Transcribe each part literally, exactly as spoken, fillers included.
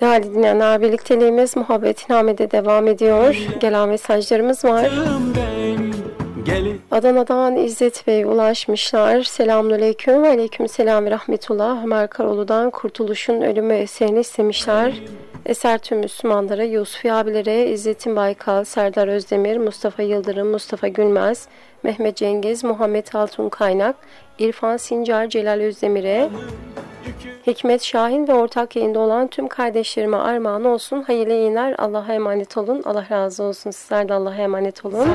Değerli dinleyenler, birlikteliğimiz muhabbetnamede devam ediyor. Gelen mesajlarımız var. Adana'dan İzzet Bey ulaşmışlar. Selamünaleyküm ve aleykümselam ve rahmetullah. Ömer Karoğlu'dan Kurtuluş'un ölümü eserini istemişler. Eser tüm Müslümanlara, Yusufi abilere, İzzettin Baykal, Serdar Özdemir, Mustafa Yıldırım, Mustafa Gülmez, Mehmet Cengiz, Muhammed Altun Kaynak, İrfan Sincar, Celal Özdemir'e, Hikmet Şahin ve ortak yayında olan tüm kardeşlerime armağan olsun. Hayırlı yayınlar. Allah'a emanet olun. Allah razı olsun. Sizler de Allah'a emanet olun.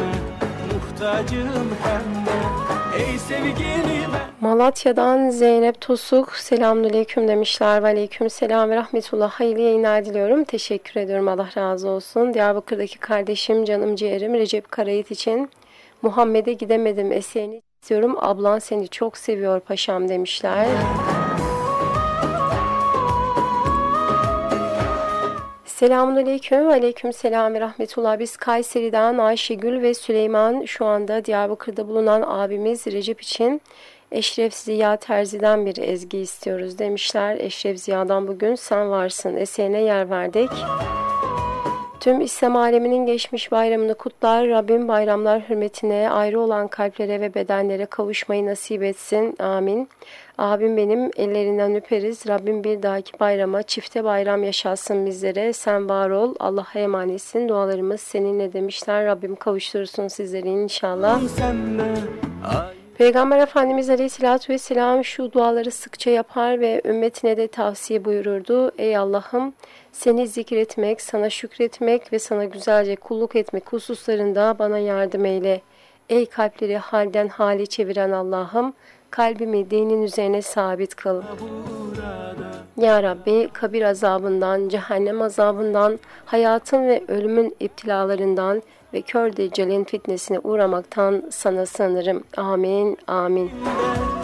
Malatya'dan Zeynep Tosuk selamünaleyküm demişler. Ve aleyküm selam ve rahmetullah. Hayırlı yayınlar diliyorum. Teşekkür ediyorum. Allah razı olsun. Diyarbakır'daki kardeşim, canım ciğerim Recep Karayit için Muhammed'e gidemedim eserini istiyorum. Ablan seni çok seviyor paşam demişler. Selamünaleyküm ve aleykümselam ve rahmetullah. Biz Kayseri'den Ayşegül ve Süleyman, şu anda Diyarbakır'da bulunan abimiz Recep için Eşref Ziya Terzi'den bir ezgi istiyoruz demişler. Eşref Ziya'dan bugün Sen Varsın eserine yer verdik. Tüm İslam aleminin geçmiş bayramını kutlar. Rabbim bayramlar hürmetine ayrı olan kalplere ve bedenlere kavuşmayı nasip etsin. Amin. Abim benim, ellerinden öperiz. Rabbim bir dahaki bayrama çifte bayram yaşatsın bizlere. Sen var ol. Allah'a emanetsin. Dualarımız seninle demişler. Rabbim kavuştursun sizleri inşallah. Peygamber Efendimiz Aleyhisselatü Vesselam şu duaları sıkça yapar ve ümmetine de tavsiye buyururdu. Ey Allah'ım, seni zikretmek, sana şükretmek ve sana güzelce kulluk etmek hususlarında bana yardım eyle. Ey kalpleri halden hale çeviren Allah'ım, kalbimi dinin üzerine sabit kıl. Ya Rabbi, kabir azabından, cehennem azabından, hayatın ve ölümün iptilalarından ve kör deccalin fitnesine uğramaktan sana sığınırım. Amin, amin.